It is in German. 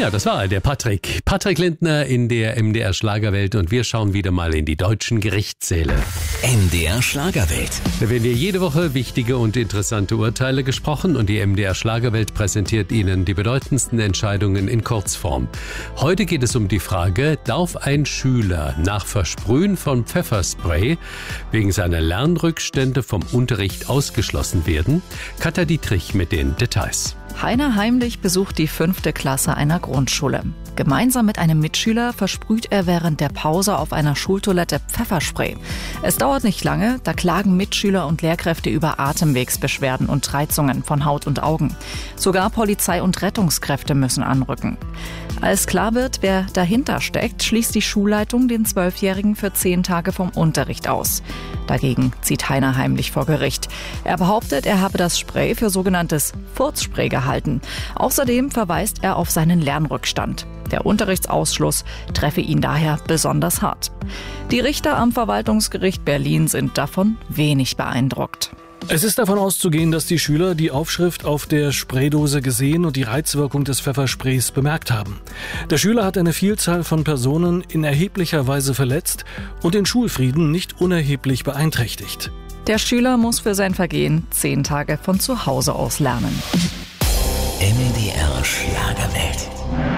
Ja, das war der Patrick. Patrick Lindner in der MDR Schlagerwelt und wir schauen wieder mal in die deutschen Gerichtssäle. MDR Schlagerwelt. Da werden wir jede Woche wichtige und interessante Urteile gesprochen und die MDR Schlagerwelt präsentiert Ihnen die bedeutendsten Entscheidungen in Kurzform. Heute geht es um die Frage, darf ein Schüler nach Versprühen von Pfefferspray wegen seiner Lernrückstände vom Unterricht ausgeschlossen werden? Katja Dietrich mit den Details. Heiner Heimlich besucht die 5. Klasse einer Grundschule. Gemeinsam mit einem Mitschüler versprüht er während der Pause auf einer Schultoilette Pfefferspray. Es dauert nicht lange, da klagen Mitschüler und Lehrkräfte über Atemwegsbeschwerden und Reizungen von Haut und Augen. Sogar Polizei und Rettungskräfte müssen anrücken. Als klar wird, wer dahinter steckt, schließt die Schulleitung den 12-Jährigen für 10 Tage vom Unterricht aus. Dagegen zieht Heiner Heimlich vor Gericht. Er behauptet, er habe das Spray für sogenanntes Furzspray gehalten. Außerdem verweist er auf seinen Lernrückstand. Der Unterrichtsausschluss treffe ihn daher besonders hart. Die Richter am Verwaltungsgericht Berlin sind davon wenig beeindruckt. Es ist davon auszugehen, dass die Schüler die Aufschrift auf der Spraydose gesehen und die Reizwirkung des Pfeffersprays bemerkt haben. Der Schüler hat eine Vielzahl von Personen in erheblicher Weise verletzt und den Schulfrieden nicht unerheblich beeinträchtigt. Der Schüler muss für sein Vergehen 10 Tage von zu Hause aus lernen. MDR Schlagerwelt.